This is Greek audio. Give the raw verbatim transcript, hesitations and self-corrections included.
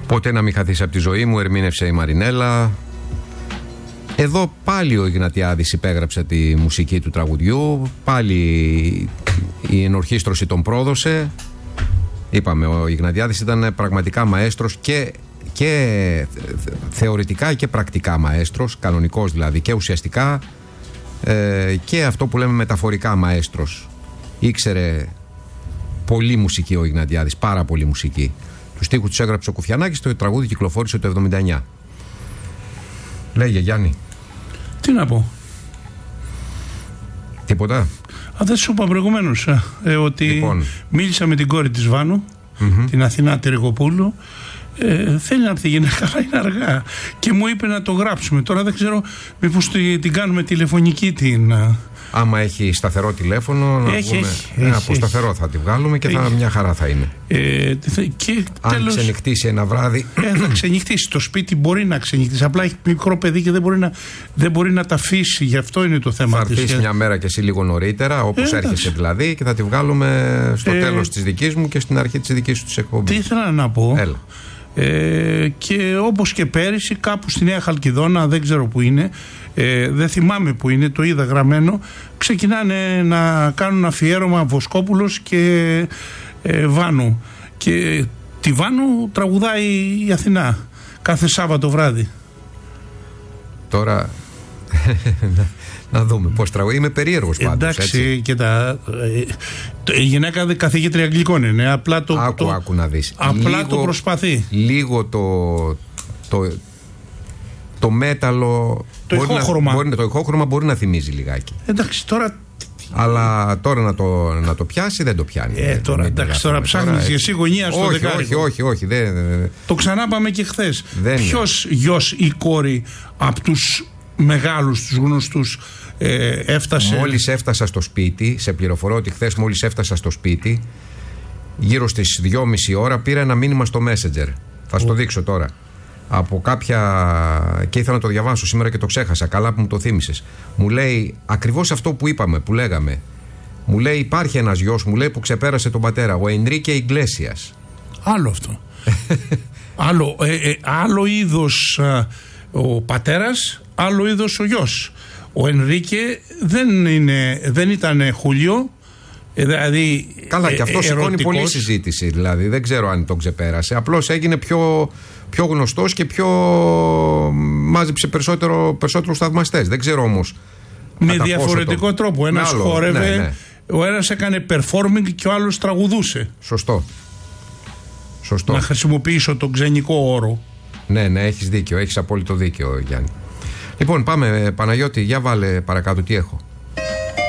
Ποτέ να μην χαθείς από τη ζωή μου, ερμήνευσε η Μαρινέλα. Εδώ πάλι ο Ιγνατιάδης υπέγραψε τη μουσική του τραγουδιού. Πάλι η ενορχήστρωση τον πρόδωσε. Είπαμε, ο Ιγνατιάδης ήταν πραγματικά μαέστρος και, και θεωρητικά και πρακτικά μαέστρος, κανονικός δηλαδή, και ουσιαστικά ε, και αυτό που λέμε μεταφορικά μαέστρος. Ήξερε πολύ μουσική ο Ιγνατιάδης, πάρα πολύ μουσική. Τους στίχους τους έγραψε ο Κουφιανάκης, το τραγούδι κυκλοφόρησε το εβδομήντα εννιά. Λέγε Γιάννη. Τι να πω. Τίποτα. Α, δεν σου είπα προηγουμένως ε, ότι λοιπόν. μίλησα με την κόρη της Βάνου, mm-hmm. την Αθηνά Τερικοπούλου. Ε, θέλει να έρθει η γυναίκα, αλλά είναι αργά. Και μου είπε να το γράψουμε. Τώρα δεν ξέρω μήπως την κάνουμε τηλεφωνική την... Άμα έχει σταθερό τηλέφωνο, να έχει, βγούμε, έχει, ε, έχει, από σταθερό θα τη βγάλουμε και θα, μια χαρά θα είναι. Ε, και αν τέλος, ξενυχτήσει ένα βράδυ. Ε, θα ξενυχτήσει. Το σπίτι μπορεί να ξενυχτήσει. Απλά έχει μικρό παιδί και δεν μπορεί να, δεν μπορεί να τα αφήσει. Γι' αυτό είναι το θέμα. Θα έρθεις μια μέρα και εσύ λίγο νωρίτερα, όπως ε, έρχεσαι δηλαδή, και θα τη βγάλουμε στο ε, τέλος της δικής μου και στην αρχή της δικής σου της εκπομπής. Τι ήθελα να πω. Έλα. Ε, και όπως και πέρυσι, κάπου στη Νέα Χαλκιδόνα, δεν ξέρω που είναι, ε, δεν θυμάμαι που είναι, το είδα γραμμένο, ξεκινάνε να κάνουν αφιέρωμα Βοσκόπουλος και ε, Βάνου, και τη Βάνου τραγουδάει η Αθηνά κάθε Σάββατο βράδυ. Τώρα να δούμε πώς τραγουδάει. Είμαι περίεργος πάντως. Εντάξει, έτσι. Και τα, η γυναίκα καθηγήτρια αγγλικών είναι. Απλά το, άκου, το, άκου να δεις. απλά λίγο, το προσπαθεί. Λίγο το, το, το μέταλλο. Το ηχόχρωμα. Μπορεί, το ηχόχρωμα μπορεί να θυμίζει λιγάκι. Εντάξει, τώρα. Αλλά τώρα να το, να το πιάσει δεν το πιάνει. Ε, τώρα, εντάξει, τώρα ψάχνεις εσύ γωνία στο δεκάρικο. Όχι, όχι, όχι. Δεν, δεν. Το ξανά πάμε και χθες. Ποιος γιος ή κόρη από τους μεγάλους, τους γνωστούς, ε, έφτασε. Μόλις έφτασα στο σπίτι, σε πληροφορώ ότι χθες μόλις έφτασα στο σπίτι, γύρω στις δυόμιση ώρα πήρα ένα μήνυμα στο Messenger. Θα σου το δείξω τώρα. Από κάποια. Και ήθελα να το διαβάσω σήμερα και το ξέχασα. Καλά που μου το θύμισες. Μου λέει ακριβώς αυτό που είπαμε, που λέγαμε. Μου λέει: υπάρχει ένας γιος, μου λέει, που ξεπέρασε τον πατέρα, ο Ενρίκε Ιγκλέσιας. Άλλο αυτό. άλλο, ε, ε, άλλο είδος ε, ο πατέρας, άλλο είδος ο γιος. Ο Ενρίκε δεν, είναι, δεν ήταν Χούλιο. Δηλαδή, καλά, και αυτό σηκώνει πολλή συζήτηση. Δηλαδή, δεν ξέρω αν τον ξεπέρασε. Απλώς έγινε πιο, πιο γνωστός και πιο. Μάζεψε περισσότερο, περισσότερους θαυμαστές. Δεν ξέρω όμως. Με διαφορετικό το... τρόπο. Ένας άλλο, χόρευε, ναι, ναι. ο ένας έκανε performing και ο άλλος τραγουδούσε. Σωστό. Σωστό. Να χρησιμοποιήσω τον ξενικό όρο. Ναι, ναι, έχεις δίκιο. Έχεις απόλυτο δίκιο, Γιάννη. Λοιπόν, πάμε, Παναγιώτη, για βάλε παρακάτω τι έχω.